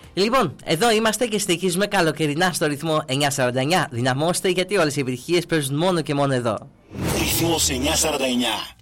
Λοιπόν, εδώ είμαστε και στοιχίζουμε καλοκαιρινά στο ρυθμό 949. Δυναμώστε, γιατί όλες οι επιτυχίες παίζουν μόνο και μόνο εδώ. Ρυθμός 949.